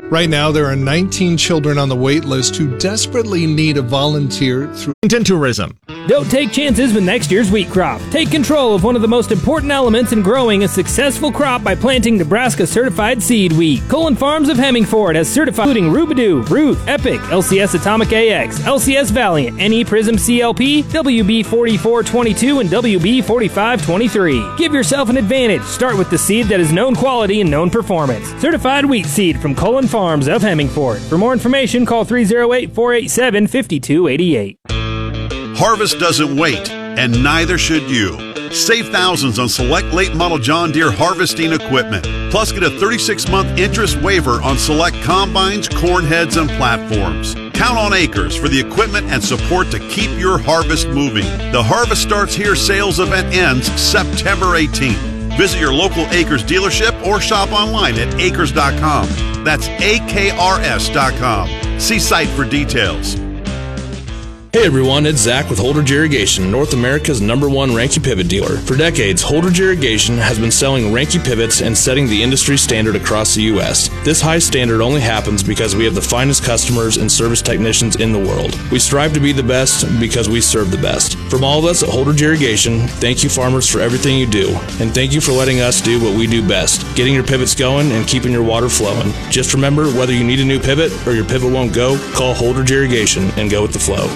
Right now, there are 19 children on the wait list who desperately need a volunteer through Tourism. Don't take chances with next year's wheat crop. Take control of one of the most important elements in growing a successful crop by planting Nebraska certified seed wheat. Colin Farms of Hemmingford has certified including Rubidoo, Ruth, Epic, LCS Atomic AX, LCS Valiant, NE Prism CLP, WB 4422, and WB 4523. Give yourself an advantage. Start with the seed that is known quality and known performance. Certified wheat seed from Colin Farms of Hemmingford. For more information, call 308-487-5288. Harvest doesn't wait, and neither should you. Save thousands on select late model John Deere harvesting equipment. Plus, get a 36-month interest waiver on select combines, corn heads, and platforms. Count on Acres for the equipment and support to keep your harvest moving. The Harvest Starts Here sales event ends September 18th. Visit your local Acres dealership or shop online at acres.com. That's AKRS.com. See site for details. Hey everyone, it's Zach with Holdridge Irrigation, North America's #1 Ranke pivot dealer. For decades, Holdridge Irrigation has been selling Ranke pivots and setting the industry standard across the U.S. This high standard only happens because we have the finest customers and service technicians in the world. We strive to be the best because we serve the best. From all of us at Holdridge Irrigation, thank you farmers for everything you do, and thank you for letting us do what we do best, getting your pivots going and keeping your water flowing. Just remember, whether you need a new pivot or your pivot won't go, call Holdridge Irrigation and go with the flow.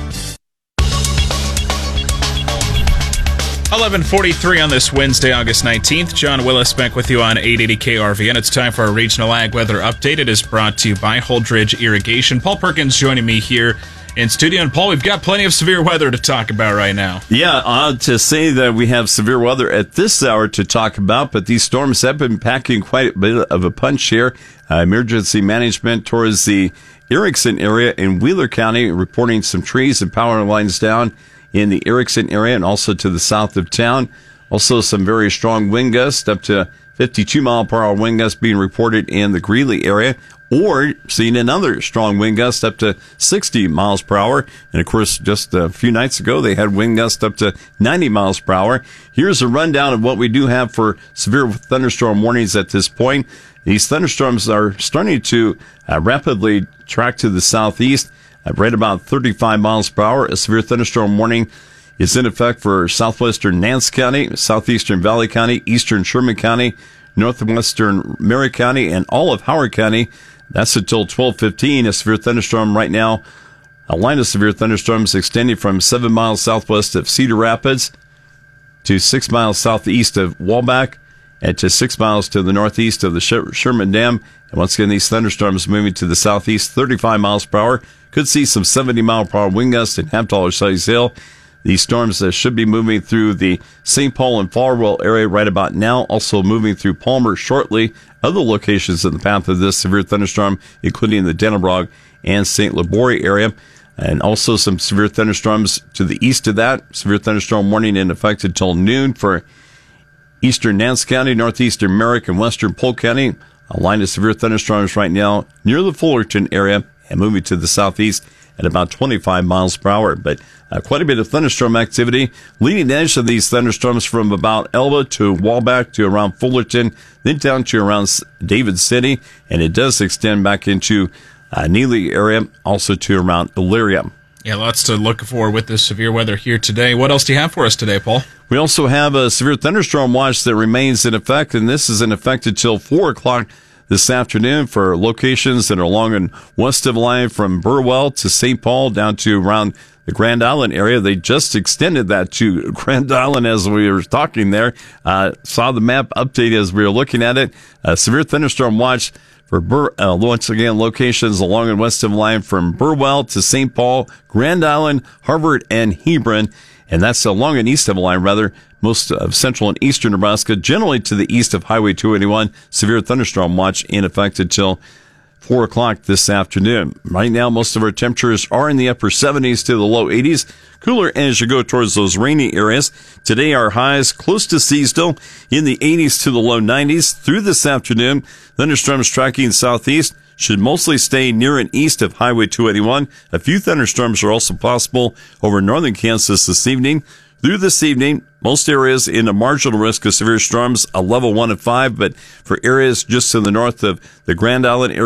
11:43 on this Wednesday, August 19th. John Willis back with you on 880 KRV, and it's time for our regional ag weather update. It is brought to you by Holdridge Irrigation. Paul Perkins joining me here in studio. And Paul, we've got plenty of severe weather to talk about right now. Yeah, to say that we have severe weather at this hour to talk about, but these storms have been packing quite a bit of a punch here. Emergency management towards the Erickson area in Wheeler County, reporting some trees and power lines down in the Erickson area and also to the south of town. Also some very strong wind gusts, up to 52-mile-per-hour wind gusts being reported in the Greeley area, or seeing another strong wind gust up to 60 miles per hour. And, of course, just a few nights ago, they had wind gusts up to 90 miles per hour. Here's a rundown of what we do have for severe thunderstorm warnings at this point. These thunderstorms are starting to rapidly track to the southeast. Right about 35 miles per hour. A severe thunderstorm warning is in effect for southwestern Nance County, southeastern Valley County, eastern Sherman County, northwestern Merritt County, and all of Howard County. That's until 12:15. A severe thunderstorm right now, a line of severe thunderstorms extending from 7 miles southwest of Cedar Rapids to 6 miles southeast of Walbach and to 6 miles to the northeast of the Sherman Dam. And once again, these thunderstorms moving to the southeast, 35 miles per hour. Could see some 70-mile-per-hour wind gusts in Half-Dollar Size Hill. These storms should be moving through the St. Paul and Farwell area right about now, also moving through Palmer shortly. Other locations in the path of this severe thunderstorm, including the Dennebrog and St. Laborie area, and also some severe thunderstorms to the east of that. Severe thunderstorm warning in effect until noon for eastern Nance County, northeastern Merrick, and western Polk County. A line of severe thunderstorms right now near the Fullerton area and moving to the southeast at about 25 miles per hour. But quite a bit of thunderstorm activity. Leading edge of these thunderstorms from about Elba to Walbach to around Fullerton, then down to around David City, and it does extend back into Neely area, also to around Elyria. Yeah, lots to look for with this severe weather here today. What else do you have for us today, Paul? We also have a severe thunderstorm watch that remains in effect, and this is in effect until 4 o'clock this afternoon for locations that are along and west of line from Burwell to St. Paul down to around the Grand Island area. They just extended that to Grand Island as we were talking there. Saw the map update as we were looking at it. Severe thunderstorm watch for once again locations along and west of line from Burwell to St. Paul, Grand Island, Harvard, and Hebron. And that's along and east of a line, rather, most of central and eastern Nebraska, generally to the east of Highway 281. Severe thunderstorm watch in effect until 4 o'clock this afternoon. Right now, most of our temperatures are in the upper 70s to the low 80s. Cooler as you go towards those rainy areas. Today, our highs close to seasonal in the 80s to the low 90s. Through this afternoon, thunderstorms tracking southeast should mostly stay near and east of Highway 281. A few thunderstorms are also possible over northern Kansas this evening. Through this evening, most areas in a marginal risk of severe storms, a level 1 of 5, but for areas just to the north of the Grand Island area,